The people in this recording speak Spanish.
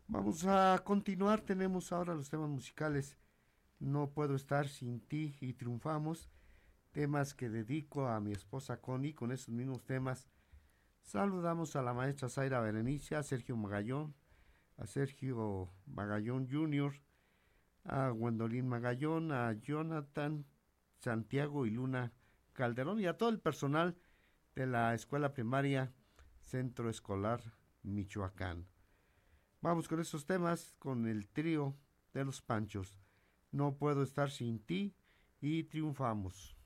Vamos a continuar, tenemos ahora los temas musicales. No puedo estar sin ti y triunfamos. Temas que dedico a mi esposa Connie. Con esos mismos temas saludamos a la maestra Zaira Berenice, a Sergio Magallón, a Sergio Magallón Jr., a Gwendolyn Magallón, a Jonathan Santiago y Luna Calderón y a todo el personal de la escuela primaria Centro Escolar Michoacán. Vamos con esos temas con el trío de los Panchos. No puedo estar sin ti y triunfamos.